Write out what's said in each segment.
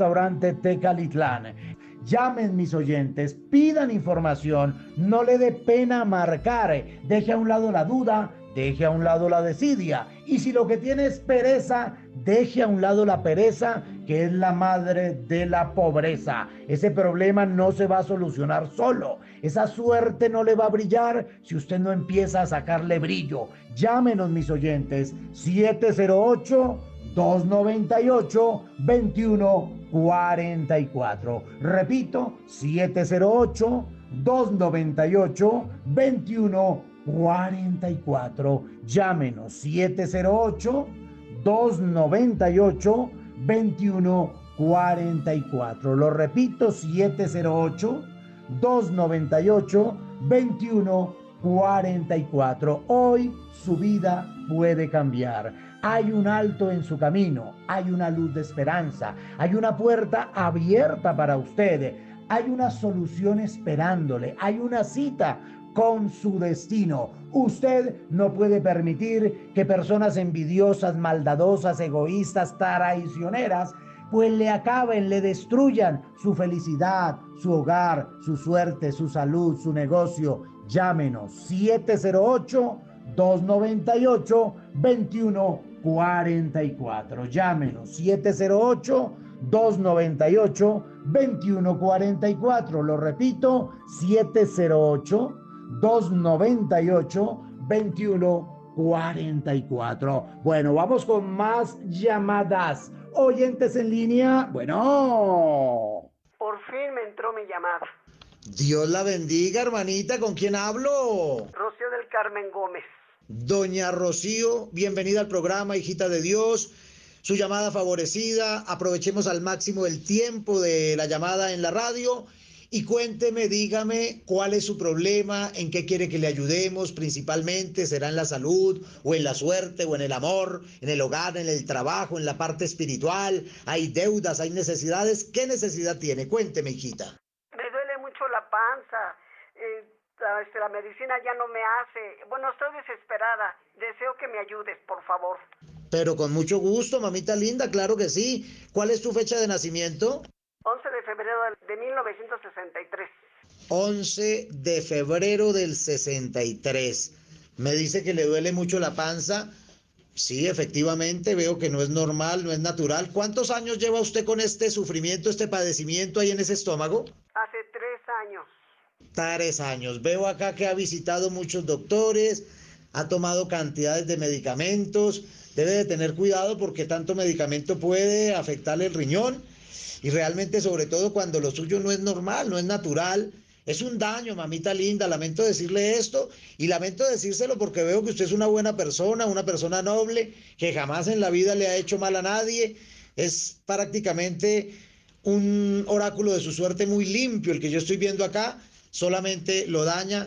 restaurante Tecalitlán. Llamen, mis oyentes, pidan información, no le dé pena marcar, deje a un lado la duda, deje a un lado la desidia, y si lo que tiene es pereza, deje a un lado la pereza, que es la madre de la pobreza. Ese problema no se va a solucionar solo, esa suerte no le va a brillar si usted no empieza a sacarle brillo. Llámenos, mis oyentes, 708-298-2144. Repito, 708-298-2144. Llámenos, 708-298-2144. Lo repito, 708-298-2144. Hoy su vida puede cambiar. Hay un alto en su camino, hay una luz de esperanza, hay una puerta abierta para usted, hay una solución esperándole, hay una cita con su destino. Usted no puede permitir que personas envidiosas, maldadosas, egoístas, traicioneras, pues le acaben, le destruyan su felicidad, su hogar, su suerte, su salud, su negocio. Llámenos, 708-298-2144. Llámenos, 708-298-2144. Lo repito, 708-298-2144. Bueno, vamos con más llamadas. Oyentes en línea, bueno. Por fin me entró mi llamada. Dios la bendiga, hermanita. ¿Con quién hablo? Rocío del Carmen Gómez. Doña Rocío, bienvenida al programa, hijita de Dios. Su llamada favorecida. Aprovechemos al máximo el tiempo de la llamada en la radio. Y cuénteme, dígame cuál es su problema, en qué quiere que le ayudemos principalmente, será en la salud o en la suerte o en el amor, en el hogar, en el trabajo, en la parte espiritual, hay deudas, hay necesidades. ¿Qué necesidad tiene? Cuénteme, hijita. Me duele mucho la panza, la medicina ya no me hace, bueno, estoy desesperada, deseo que me ayudes, por favor. Pero con mucho gusto, mamita linda, claro que sí. ¿Cuál es tu fecha de nacimiento? 11 de febrero de 1963. 11 de febrero del 63. Me dice que le duele mucho la panza. Sí, efectivamente, veo que no es normal, no es natural. ¿Cuántos años lleva usted con este sufrimiento, este padecimiento ahí en ese estómago? Hace 3 años. 3 años. Veo acá que ha visitado muchos doctores, ha tomado cantidades de medicamentos. Debe de tener cuidado porque tanto medicamento puede afectarle el riñón. Y realmente, sobre todo cuando lo suyo no es normal, no es natural, es un daño, mamita linda. Lamento decirle esto y lamento decírselo porque veo que usted es una buena persona, una persona noble, que jamás en la vida le ha hecho mal a nadie. Es prácticamente un oráculo de su suerte muy limpio el que yo estoy viendo acá. Solamente lo daña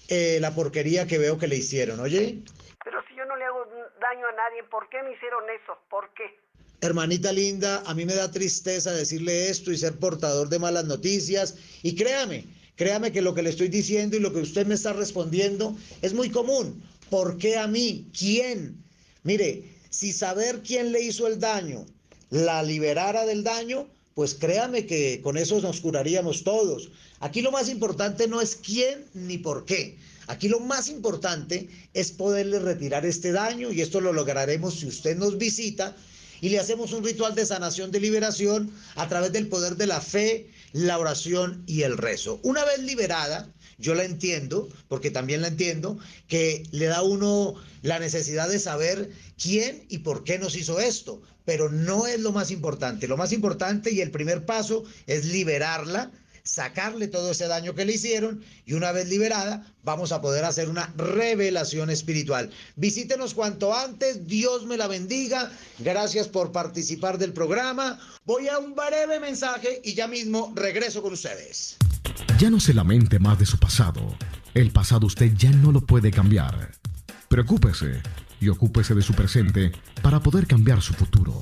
la porquería que veo que le hicieron, ¿oye? Pero si yo no le hago daño a nadie, ¿por qué me hicieron eso? ¿Por qué? Hermanita linda, a mí me da tristeza decirle esto y ser portador de malas noticias. Y créame que lo que le estoy diciendo y lo que usted me está respondiendo es muy común. ¿Por qué a mí? ¿Quién? Mire, si saber quién le hizo el daño la liberara del daño, pues créame que con eso nos curaríamos todos. Aquí lo más importante no es quién ni por qué. Aquí lo más importante es poderle retirar este daño y esto lo lograremos si usted nos visita y le hacemos un ritual de sanación, de liberación a través del poder de la fe, la oración y el rezo. Una vez liberada, yo la entiendo, porque también la entiendo, que le da a uno la necesidad de saber quién y por qué nos hizo esto, pero no es lo más importante. Lo más importante y el primer paso es liberarla, sacarle todo ese daño que le hicieron y una vez liberada vamos a poder hacer una revelación espiritual. Visítenos cuanto antes, Dios me la bendiga, gracias por participar del programa. Voy a un breve mensaje y ya mismo regreso con ustedes. Ya no se lamente más de su pasado, el pasado usted ya no lo puede cambiar. Preocúpese y ocúpese de su presente para poder cambiar su futuro.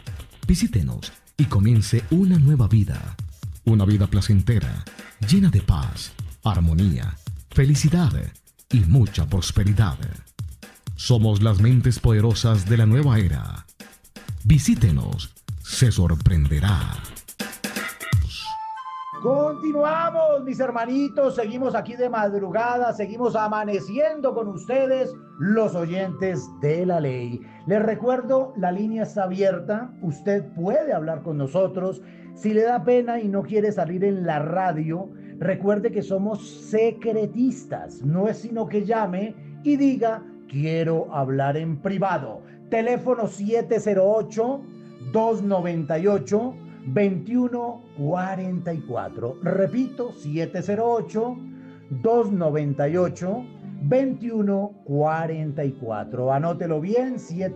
Visítenos y comience una nueva vida. Una vida placentera, llena de paz, armonía, felicidad y mucha prosperidad. Somos las mentes poderosas de la nueva era. Visítenos, se sorprenderá. Continuamos, mis hermanitos, seguimos aquí de madrugada, seguimos amaneciendo con ustedes, los oyentes de la ley. Les recuerdo, la línea está abierta, usted puede hablar con nosotros. Si le da pena y no quiere salir en la radio, recuerde que somos secretistas, no es sino que llame y diga, quiero hablar en privado. Teléfono 708-298-2144. Repito, 708-298-2144. Anótelo bien,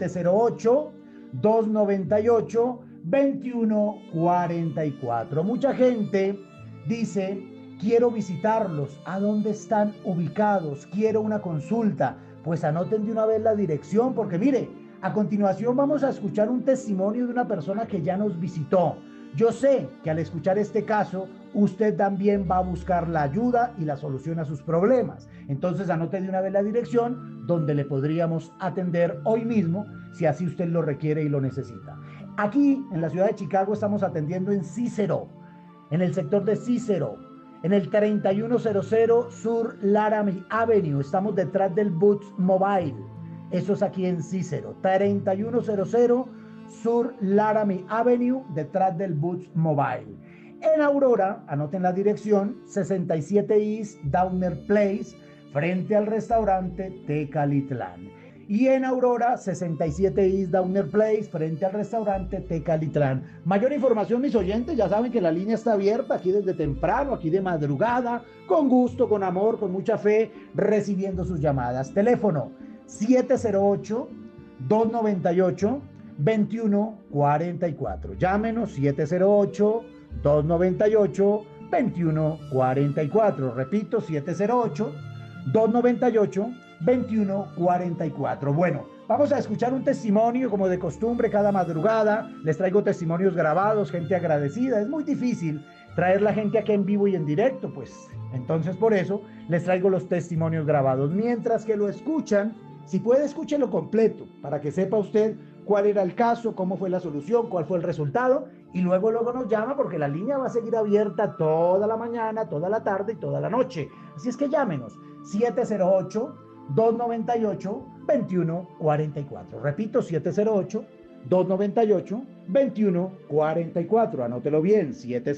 708-298-2144. Mucha gente dice, quiero visitarlos. ¿A dónde están ubicados? Quiero una consulta. Pues anoten de una vez la dirección, porque mire, a continuación vamos a escuchar un testimonio de una persona que ya nos visitó. Yo sé que al escuchar este caso, usted también va a buscar la ayuda y la solución a sus problemas. Entonces anote de una vez la dirección donde le podríamos atender hoy mismo, si así usted lo requiere y lo necesita. Aquí, en la ciudad de Chicago, estamos atendiendo en Cicero, en el sector de Cicero, en el 3100 Sur Laramie Avenue. Estamos detrás del Boots Mobile. Eso es aquí en Cicero, 3100 Sur Laramie Avenue, detrás del Boots Mobile. En Aurora, anoten la dirección, 67 East Downer Place, frente al restaurante Tecalitlán. Y en Aurora, 67 East Downer Place, frente al restaurante Tecalitlán. Mayor información, mis oyentes, ya saben que la línea está abierta aquí desde temprano, aquí de madrugada, con gusto, con amor, con mucha fe, recibiendo sus llamadas. Teléfono 708-298-2144. Llámenos 708-298-2144. Repito, 708-298-2144. Bueno, vamos a escuchar un testimonio como de costumbre cada madrugada. Les traigo testimonios grabados, gente agradecida. Es muy difícil traer la gente aquí en vivo y en directo, pues. Entonces, por eso, les traigo los testimonios grabados. Mientras que lo escuchan, si puede, escúchelo completo para que sepa usted cuál era el caso, cómo fue la solución, cuál fue el resultado, y luego nos llama, porque la línea va a seguir abierta toda la mañana, toda la tarde y toda la noche. Así es que llámenos, 708-298-2144. Repito, 708-298-2144. Anótelo bien,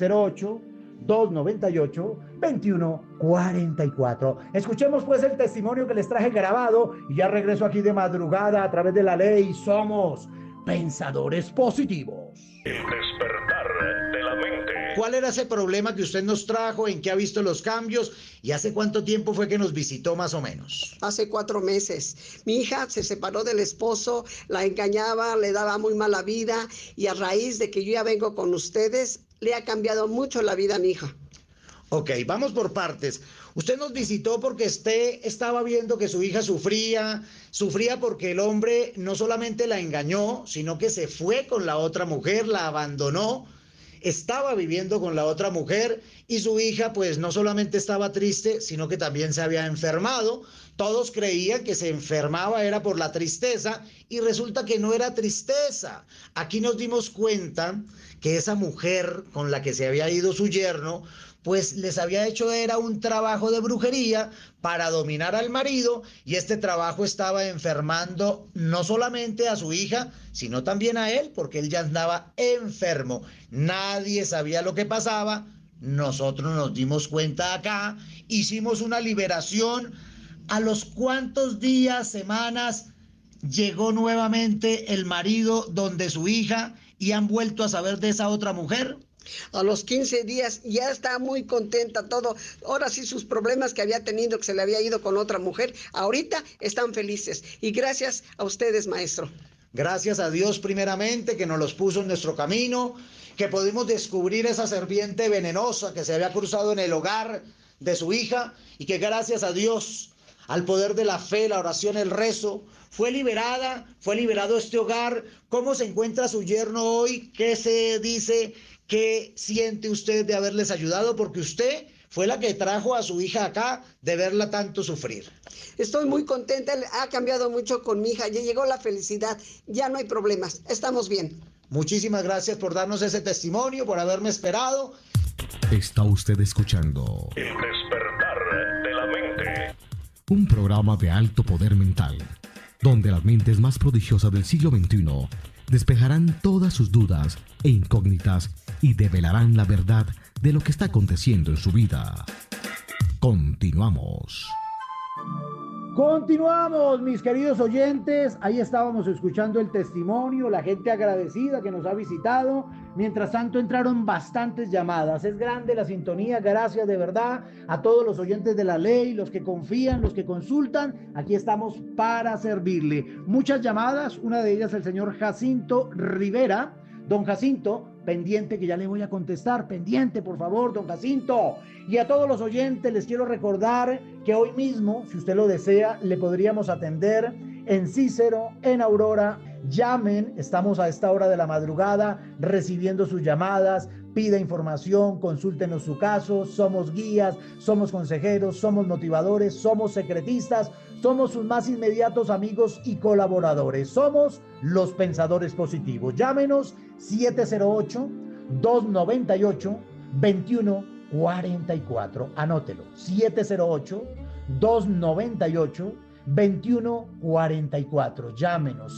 708-298-2144. Escuchemos pues el testimonio que les traje grabado y ya regreso aquí de madrugada a través de la ley. Somos pensadores positivos. El despertar de la mente. ¿Cuál era ese problema que usted nos trajo? ¿En qué ha visto los cambios? ¿Y hace cuánto tiempo fue que nos visitó más o menos? Hace 4 meses. Mi hija se separó del esposo, la engañaba, le daba muy mala vida, y a raíz de que yo ya vengo con ustedes, le ha cambiado mucho la vida a mi hija. Ok, vamos por partes. Usted nos visitó porque usted estaba viendo que su hija sufría porque el hombre no solamente la engañó, sino que se fue con la otra mujer, la abandonó, estaba viviendo con la otra mujer, y su hija pues no solamente estaba triste, sino que también se había enfermado. Todos creían que se enfermaba era por la tristeza, y resulta que no era tristeza. Aquí nos dimos cuenta que esa mujer con la que se había ido su yerno, pues les había hecho era un trabajo de brujería para dominar al marido, y este trabajo estaba enfermando no solamente a su hija, sino también a él, porque él ya andaba enfermo. Nadie sabía lo que pasaba. Nosotros nos dimos cuenta acá, hicimos una liberación. ¿A los cuántos días, semanas llegó nuevamente el marido donde su hija y han vuelto a saber de esa otra mujer? A los 15 días ya está muy contenta todo. Ahora sí, sus problemas que había tenido, que se le había ido con otra mujer, ahorita están felices. Y gracias a ustedes, maestro. Gracias a Dios primeramente, que nos los puso en nuestro camino, que pudimos descubrir esa serpiente venenosa que se había cruzado en el hogar de su hija, y que gracias a Dios, al poder de la fe, la oración, el rezo, fue liberado este hogar. ¿Cómo se encuentra su yerno hoy? ¿Qué se dice? ¿Qué siente usted de haberles ayudado? Porque usted fue la que trajo a su hija acá, de verla tanto sufrir. Estoy muy contenta, ha cambiado mucho con mi hija, ya llegó la felicidad, ya no hay problemas, estamos bien. Muchísimas gracias por darnos ese testimonio, por haberme esperado. Está usted escuchando El despertar de la mente. un programa de alto poder mental, donde las mentes más prodigiosas del siglo XXI despejarán todas sus dudas e incógnitas y develarán la verdad de lo que está aconteciendo en su vida. Continuamos. Continuamos, mis queridos oyentes. Ahí estábamos escuchando el testimonio, la gente agradecida que nos ha visitado. Mientras tanto entraron bastantes llamadas. Es grande la sintonía. Gracias de verdad a todos los oyentes de la ley, los que confían, los que consultan. Aquí estamos para servirle. Muchas llamadas, una de ellas el señor Jacinto Rivera. Don Jacinto, pendiente que ya le voy a contestar. Pendiente, por favor, don Jacinto. Y a todos los oyentes les quiero recordar que hoy mismo, si usted lo desea, le podríamos atender en Cícero, en Aurora. Llamen, estamos a esta hora de la madrugada recibiendo sus llamadas. Pida información, consúltenos su caso. Somos guías, somos consejeros, somos motivadores, somos secretistas, somos sus más inmediatos amigos y colaboradores. Somos los pensadores positivos. Llámenos 708-298-2144. Anótelo, 708-298-2144. Llámenos,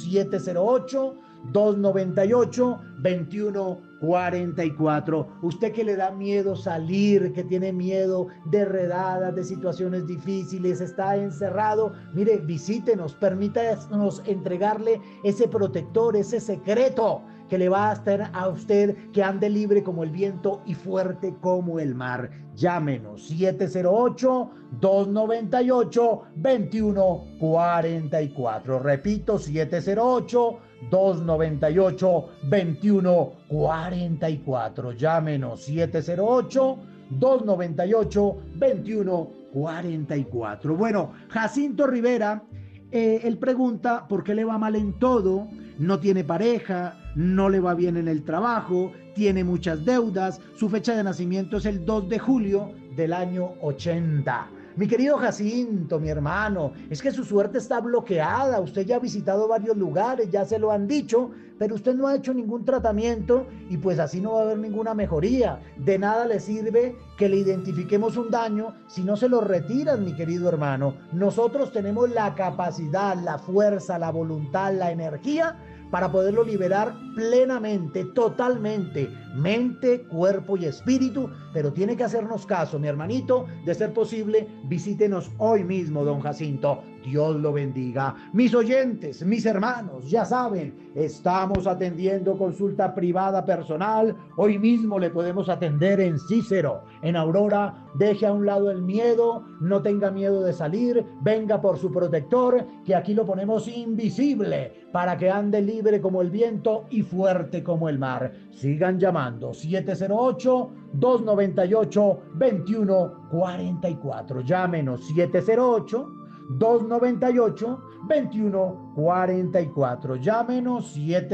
708-298-2144. Usted que le da miedo salir, que tiene miedo de redadas, de situaciones difíciles, está encerrado, mire, visítenos, permítanos entregarle ese protector, ese secreto que le va a hacer a usted que ande libre como el viento y fuerte como el mar. Llámenos, 708-298-2144. Repito, 708-298-2144. Llámenos, 708-298-2144. Bueno, Jacinto Rivera, él pregunta por qué le va mal en todo. No tiene pareja, no le va bien en el trabajo, tiene muchas deudas. Su fecha de nacimiento es el 2 de julio del año 80. Mi querido Jacinto, mi hermano, es que su suerte está bloqueada. Usted ya ha visitado varios lugares, ya se lo han dicho, pero usted no ha hecho ningún tratamiento y pues así no va a haber ninguna mejoría. De nada le sirve que le identifiquemos un daño si no se lo retiran, mi querido hermano. Nosotros tenemos la capacidad, la fuerza, la voluntad, la energía para poderlo liberar plenamente, totalmente, mente, cuerpo y espíritu, pero tiene que hacernos caso, mi hermanito. De ser posible, visítenos hoy mismo, don Jacinto. Dios lo bendiga. Mis oyentes, mis hermanos, ya saben, estamos atendiendo consulta privada personal. Hoy mismo le podemos atender en Cícero, en Aurora. Deje a un lado el miedo, no tenga miedo de salir, venga por su protector, que aquí lo ponemos invisible para que ande libre como el viento y fuerte como el mar. Sigan llamando, 708-298-2144. Llámenos, 708-298-2144. Llámenos,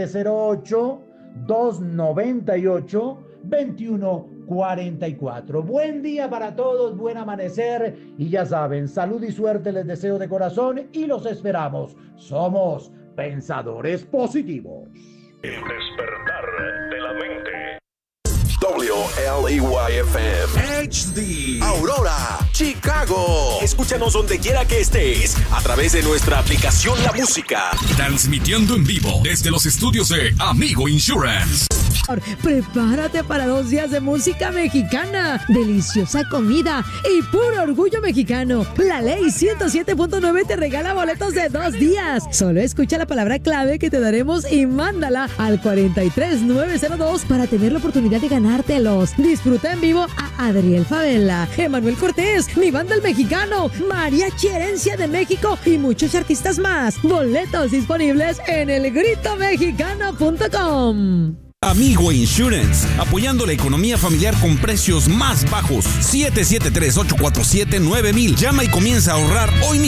708-298-2144. Buen día para todos, buen amanecer y ya saben, salud y suerte les deseo de corazón y los esperamos. Somos pensadores positivos. El despertar de la mente. WLEY-FM HD Aurora, Chicago. Escúchanos donde quiera que estés a través de nuestra aplicación La Música. Transmitiendo en vivo desde los estudios de Amigo Insurance. Prepárate para 2 días de música mexicana, deliciosa comida y puro orgullo mexicano. La Ley 107.9 te regala boletos de 2 días. Solo escucha la palabra clave que te daremos y mándala al 43902 para tener la oportunidad de ganártelos. Disfruta en vivo a Adriel Favela, Emanuel Cortés, Mi Banda el Mexicano, Mariachi Herencia de México y muchos artistas más. Boletos disponibles en elgritomexicano.com. Amigo Insurance, apoyando la economía familiar con precios más bajos. 773-847-9000. Llama y comienza a ahorrar hoy mismo.